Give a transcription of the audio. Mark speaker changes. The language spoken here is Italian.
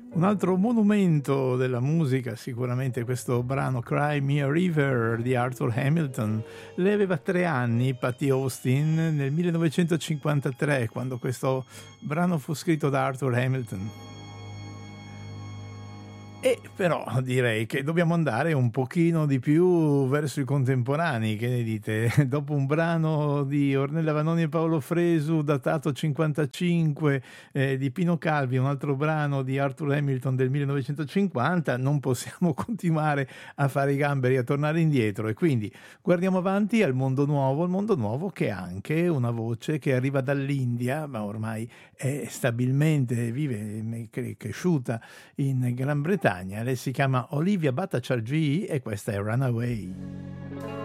Speaker 1: Un altro monumento della musica, sicuramente questo brano Cry Me a River di Arthur Hamilton. Lei aveva 3 anni, Patti Austin, nel 1953, quando questo brano fu scritto da Arthur Hamilton. E però direi che dobbiamo andare un pochino di più verso i contemporanei, che ne dite? Dopo un brano di Ornella Vanoni e Paolo Fresu datato 55, di Pino Calvi, un altro brano di Arthur Hamilton del 1950, non possiamo continuare a fare i gamberi, a tornare indietro, e quindi guardiamo avanti al mondo nuovo, il mondo nuovo che ha anche una voce che arriva dall'India, ma ormai è stabilmente, vive, cresciuta in Gran Bretagna. Lei si chiama Olivia Bhattacharjee e questa è Runaway.